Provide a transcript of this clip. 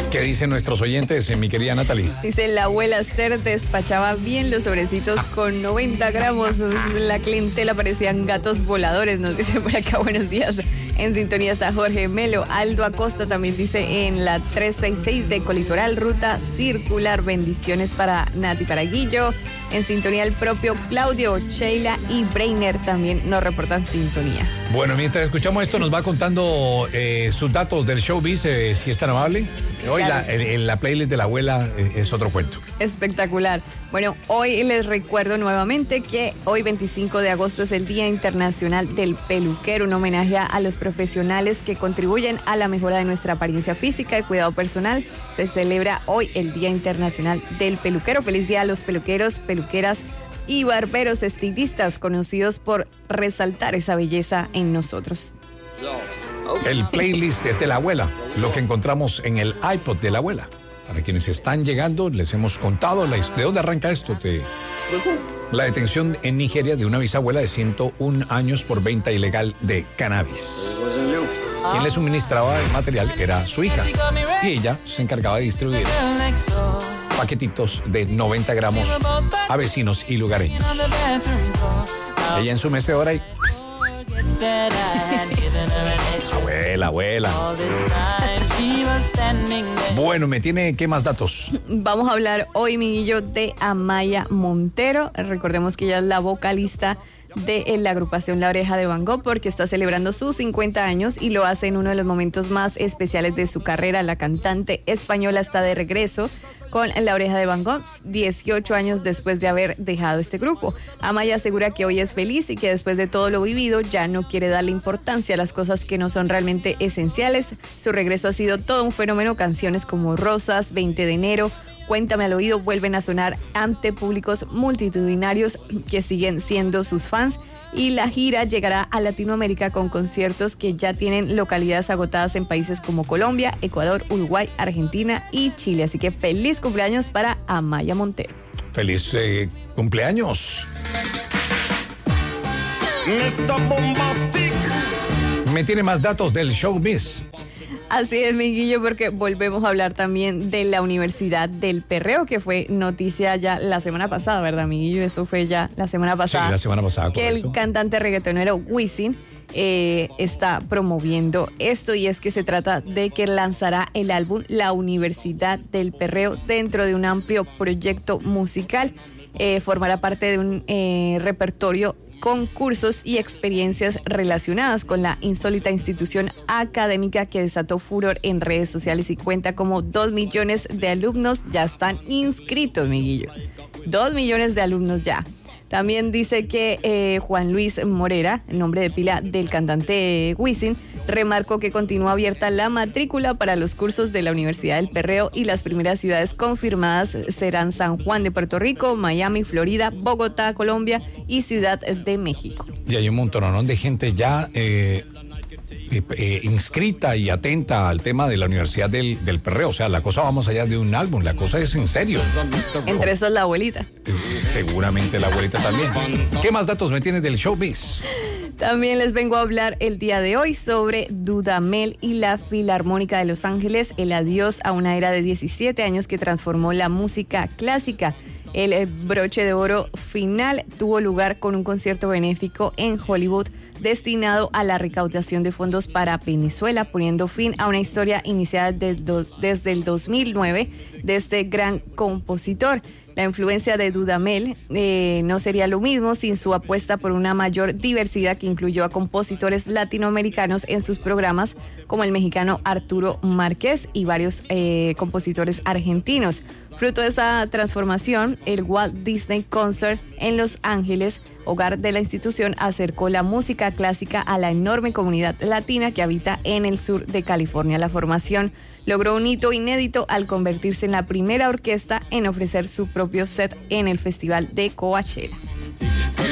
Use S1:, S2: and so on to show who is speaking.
S1: ¿Qué dicen nuestros oyentes, mi querida Natalie?
S2: Dice, la abuela Esther despachaba bien los sobrecitos con 90 gramos. La clientela parecían gatos voladores, nos dice por acá. Buenos días. En sintonía está Jorge Melo. Aldo Acosta también dice en la 366 de Colitoral, ruta circular. Bendiciones para Nati, para Guillo. En sintonía el propio Claudio, Sheila y Breiner también nos reportan sintonía.
S1: Bueno, mientras escuchamos esto, nos va contando sus datos del showbiz, si es tan amable. Hoy
S2: Claro.
S1: la playlist de la abuela es otro cuento.
S2: Espectacular. Bueno, hoy les recuerdo nuevamente que hoy 25 de agosto es el Día Internacional del Peluquero, un homenaje a los profesionales que contribuyen a la mejora de nuestra apariencia física y cuidado personal. Se celebra hoy el Día Internacional del Peluquero. Feliz día a los peluqueros, peluqueras y barberos estilistas, conocidos por resaltar esa belleza en nosotros.
S1: El playlist de la abuela, lo que encontramos en el iPod de la abuela. Para quienes están llegando, les hemos contado de dónde arranca esto. La detención en Nigeria de una bisabuela de 101 años por venta ilegal de cannabis. Quien le suministraba el material era su hija y ella se encargaba de distribuir paquetitos de 90 gramos a vecinos y lugareños. Ella en su mecedora y... Abuela. Bueno, ¿me tiene qué más datos?
S2: Vamos a hablar hoy, Miguillo, de Amaya Montero. Recordemos que ella es la vocalista de la agrupación La Oreja de Van Gogh, porque está celebrando sus 50 años y lo hace en uno de los momentos más especiales de su carrera. La cantante española está de regreso con La Oreja de Van Gogh, 18 años después de haber dejado este grupo. Amaya asegura que hoy es feliz y que después de todo lo vivido ya no quiere darle importancia a las cosas que no son realmente esenciales. Su regreso ha sido todo un fenómeno. Canciones como Rosas, 20 de enero, Cuéntame al oído vuelven a sonar ante públicos multitudinarios que siguen siendo sus fans, y la gira llegará a Latinoamérica con conciertos que ya tienen localidades agotadas en países como Colombia, Ecuador, Uruguay, Argentina y Chile. Así que feliz cumpleaños para Amaya Montero.
S1: Feliz cumpleaños.
S3: Mr. Bombastic.
S1: Me tiene más datos del showbiz.
S2: Así es, Miguillo, porque volvemos a hablar también de la Universidad del Perreo, que fue noticia ya la semana pasada, ¿verdad, Miguillo? Eso fue ya la semana pasada.
S1: Sí, la semana pasada,
S2: que
S1: correcto.
S2: el cantante reggaetonero Wisin está promoviendo esto, y es que se trata de que lanzará el álbum La Universidad del Perreo dentro de un amplio proyecto musical. Formará parte de un repertorio con cursos y experiencias relacionadas con la insólita institución académica que desató furor en redes sociales y cuenta como 2 millones de alumnos ya están inscritos, Miguillo. 2 millones de alumnos ya. También dice que Juan Luis Morera, el nombre de pila del cantante Wisin, remarcó que continúa abierta la matrícula para los cursos de la Universidad del Perreo, y las primeras ciudades confirmadas serán San Juan de Puerto Rico, Miami, Florida, Bogotá, Colombia y Ciudad de México.
S1: Y hay un montonón de gente ya inscrita y atenta al tema de la Universidad del Perreo. O sea, la cosa va más allá de un álbum, la cosa es en serio.
S2: Entre esos la abuelita.
S1: Seguramente la abuelita también. ¿Qué más datos me tienes del showbiz?
S2: También les vengo a hablar el día de hoy sobre Dudamel y la Filarmónica de Los Ángeles, el adiós a una era de 17 años que transformó la música clásica. El broche de oro final tuvo lugar con un concierto benéfico en Hollywood destinado a la recaudación de fondos para Venezuela, poniendo fin a una historia iniciada desde el 2009 de este gran compositor. La influencia de Dudamel no sería lo mismo sin su apuesta por una mayor diversidad que incluyó a compositores latinoamericanos en sus programas, como el mexicano Arturo Márquez y varios compositores argentinos. Fruto de esa transformación, el Walt Disney Concert en Los Ángeles, hogar de la institución, acercó la música clásica a la enorme comunidad latina que habita en el sur de California. La formación logró un hito inédito al convertirse en la primera orquesta en ofrecer su propio set en el Festival de Coachella.